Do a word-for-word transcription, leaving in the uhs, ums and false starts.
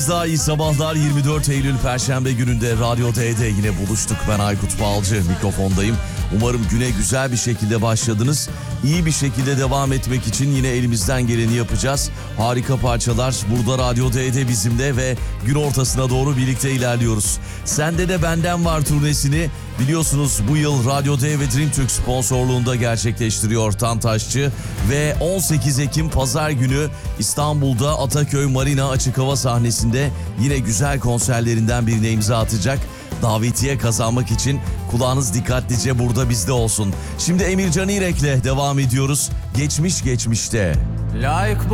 Daha iyi sabahlar. yirmi dört Eylül Perşembe gününde Radyo D'de yine buluştuk. Ben Aykut Balcı, mikrofondayım. Umarım güne güzel bir şekilde başladınız. İyi bir şekilde devam etmek için yine elimizden geleni yapacağız. Harika parçalar burada Radyo D'de bizimle ve gün ortasına doğru birlikte ilerliyoruz. Sende de Benden Var turnesini biliyorsunuz bu yıl Radyo D ve Dream Türk sponsorluğunda gerçekleştiriyor Tantaşçı. Ve on sekiz Ekim Pazar günü İstanbul'da Ataköy Marina Açık Hava sahnesinde yine güzel konserlerinden birine imza atacak. Davetiye kazanmak için kulağınız dikkatlice burada bizde olsun. Şimdi Emircan İrek'le devam ediyoruz. Geçmiş geçmişte. Layık